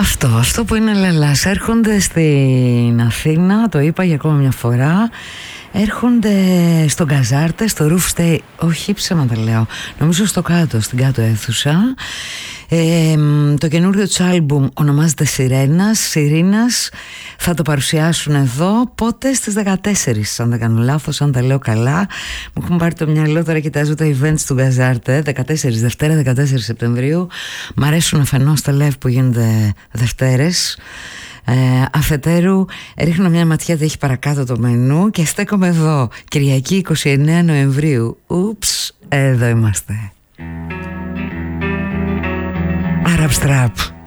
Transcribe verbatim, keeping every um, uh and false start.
Αυτό, αυτό που είναι λελάς. Έρχονται στην Αθήνα, το είπα για ακόμα μια φορά. Έρχονται στον Καζάρτε, στο Roof Stay. Όχι, ψέματα λέω. Νομίζω στο κάτω, στην κάτω αίθουσα. Ε, το καινούριο του άλμπουμ ονομάζεται Σιρένας, Σιρήνας. Θα το παρουσιάσουν εδώ. Πότε? Στις δεκατέσσερις, αν δεν κάνω λάθος, αν τα λέω καλά. Μου έχουν πάρει το μυαλό, τώρα κοιτάζω τα events του Καζάρτε. δεκατέσσερις, Δευτέρα δεκατέσσερις Σεπτεμβρίου. Μ' αρέσουν αφενός τα live που γίνονται Δευτέρες. Ε, αφετέρου ρίχνω μια ματιά, δεν έχει παρακάτω το μενού, και στέκομαι εδώ Κυριακή είκοσι εννέα Νοεμβρίου. Ούψ, εδώ είμαστε. Arab Strap.